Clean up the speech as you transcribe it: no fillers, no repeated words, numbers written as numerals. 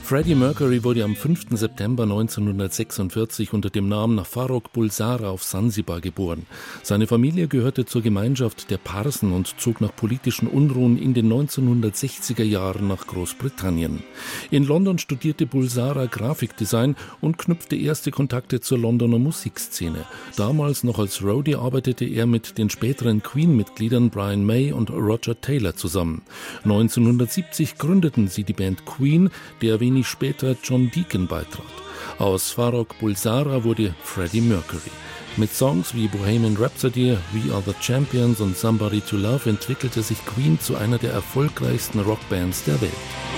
Freddie Mercury wurde am 5. September 1946 unter dem Namen Farrokh Bulsara auf Sansibar geboren. Seine Familie gehörte zur Gemeinschaft der Parsen und zog nach politischen Unruhen in den 1960er Jahren nach Großbritannien. In London studierte Bulsara Grafikdesign und knüpfte erste Kontakte zur Londoner Musikszene. Damals noch als Roadie arbeitete er mit den späteren Queen-Mitgliedern Brian May und Roger Taylor zusammen. 1970 gründeten sie die Band Queen, der wenig später John Deacon beitrat. Aus Farrokh Bulsara wurde Freddie Mercury. Mit Songs wie Bohemian Rhapsody, We Are the Champions und Somebody to Love entwickelte sich Queen zu einer der erfolgreichsten Rockbands der Welt.